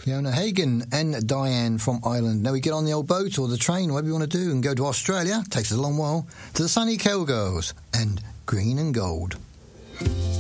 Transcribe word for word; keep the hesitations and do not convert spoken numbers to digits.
Fiona Hagen and Diane from Ireland. Now we get on the old boat or the train, whatever you want to do, and go to Australia. Takes us a long while. To the Sunny Cowgirls and Green and Gold.